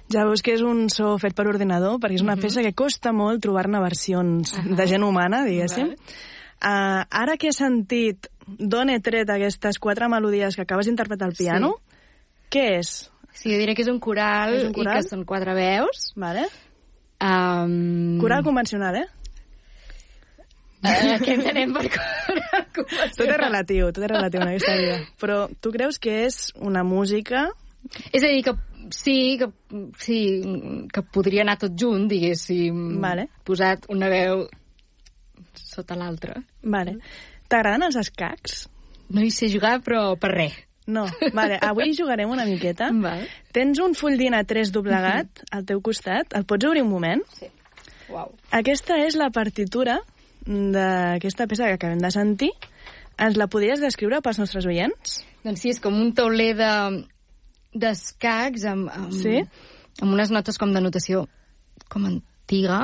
Ja veus que és un so fet per ordinador, perquè és una peça que costa molt trobar-ne versions de gent humana, diguéssim. Ara que he sentit d'on he tret aquestes 4 melodies que acabes d'interpretar al piano, què és? Sí, jo diré que és un coral, i que són 4 veus. Vale. Coral convencional, Què entenem per coral convencional? Tot és relatiu en aquesta vida. Però tu creus que és una música... És a dir, que que podria anar tot junt, diguéssim, posat una veu sota l'altra. Vale. T'agraden els escacs? No hi sé jugar, però per res. No, vale. Avui jugarem una miqueta. Vale. Tens un full d'Ina3 doblegat al teu costat. El pots obrir un moment? Sí. Uau. Aquesta és la partitura d'aquesta peça que acabem de sentir. Ens la podries descriure pels nostres oients? Doncs sí, és com un tauler d'escacs amb unes notes com de notació com antiga,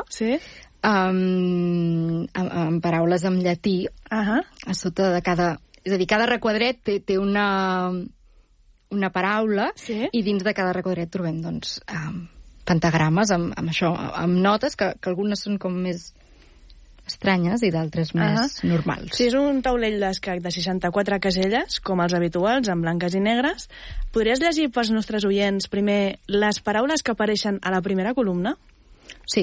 amb paraules en llatí a sota de cada... És a dir, cada requadret té una paraula i dins de cada requadret trobem, doncs, pentagrames amb això, amb notes que algunes són com més estranyes i d'altres més normals. Sí, és un taulell d'escac de 64 caselles, com els habituals, en blanques i negres. Podries llegir pels nostres oients primer les paraules que apareixen a la primera columna? Sí.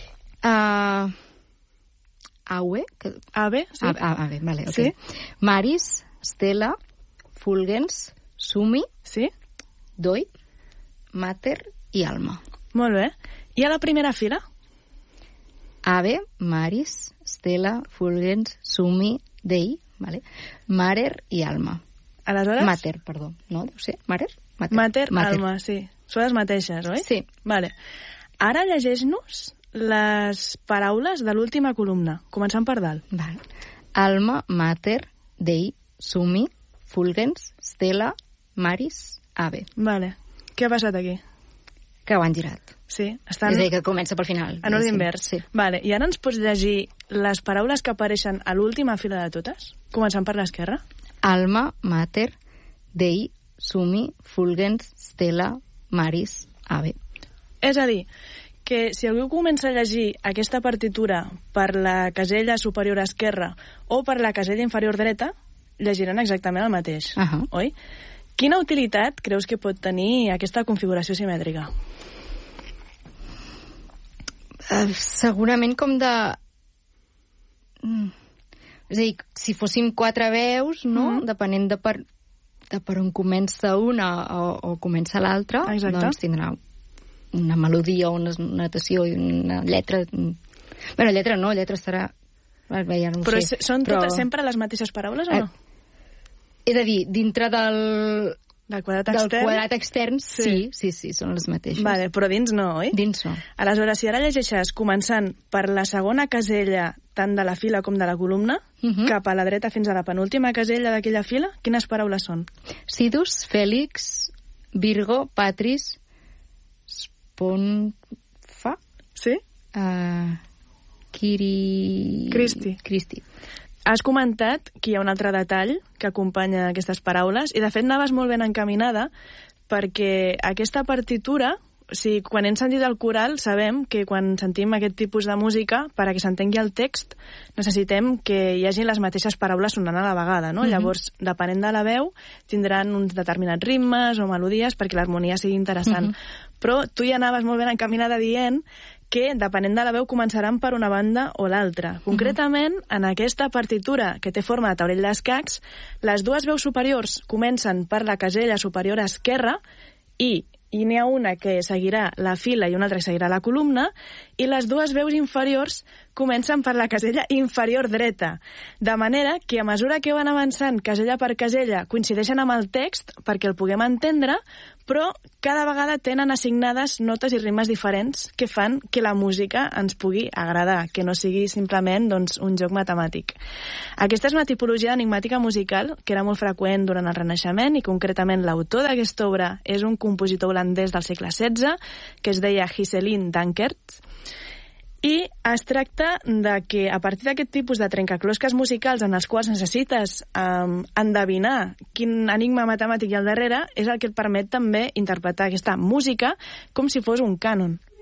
Awe. Ave, sí. Ave, vale, ok. Sí. Maris, Stella, Fulgens, Sumi, Doi, Mater i Alma. Molt bé. I a la primera fila? Ave, Maris, Stella, Fulgens, Sumi, Dei, vale? Mater i Alma. Aleshores? Mater, perdó. No, deu ser? Mater? Mater, Alma, sí. Són les mateixes, oi? Sí. Vale. Ara llegeix-nos les paraules de l'última columna, començant per dalt. Vale. Alma, Mater, Dei, Sumi, Fulgens, Stella, Maris, Ave. Vale. Què ha passat aquí? Que ho han girat. Sí. Estan... És a dir, que comença pel final. En ordre invers. Sí. Vale. I ara ens pots llegir les paraules que apareixen a l'última fila de totes? Començant per l'esquerra. Alma, Mater, Dei, Sumi, Fulgens, Stella, Maris, Ave. És a dir, que si algú comença a llegir aquesta partitura per la casella superior esquerra o per la casella inferior dreta, llegiran exactament el mateix, oi? Quina utilitat creus que pot tenir aquesta configuració simètrica? Segurament com de... És a dir, si fóssim 4 veus, no? Depenent de per on comença una o comença l'altra, doncs tindrà una melodia o una notació i una lletra... Bueno, lletra no, lletra serà... Ja no però són totes sempre les mateixes paraules o no? És a dir, dintre del quadrat extern, sí, són les mateixes. Vale, però dins no, oi? Dins no. Aleshores, si ara llegeixes començant per la segona casella, tant de la fila com de la columna, cap a la dreta fins a la penúltima casella d'aquella fila, quines paraules són? Sidus, Fèlix, Virgo, Patris, Ponfa... Sí? Cristi. Has comentat que hi ha un altre detall que acompanya aquestes paraules i, de fet, anaves molt ben encaminada perquè aquesta partitura, quan hem sentit el coral, sabem que quan sentim aquest tipus de música, per a que s'entengui el text, necessitem que hi hagi les mateixes paraules sonant a la vegada, no? Llavors, depenent de la veu, tindran uns determinats ritmes o melodies perquè l'harmonia sigui interessant. Però tu ja anaves molt ben encaminada dient que, depenent de la veu, començaran per una banda o l'altra. Concretament, en aquesta partitura que té forma de taulell d'escacs, les dues veus superiors comencen per la casella superior esquerra i n'hi ha una que seguirà la fila i una altra que seguirà la columna, i les dues veus inferiors comencen per la casella inferior dreta. De manera que, a mesura que van avançant casella per casella, coincideixen amb el text perquè el puguem entendre, però cada vegada tenen assignades notes i ritmes diferents que fan que la música ens pugui agradar, que no sigui simplement un joc matemàtic. Aquesta és una tipologia enigmàtica musical que era molt freqüent durant el Renaixement i, concretament, l'autor d'aquesta obra és un compositor holandès del segle XVI que es deia Ghiselin Dankert. I es tracta de que a partir d'aquest tipus de trencaclosques musicals en els quals necessites endevinar quin enigma matemàtic hi ha al darrere, és el que et permet també interpretar aquesta música com si fos un cànon.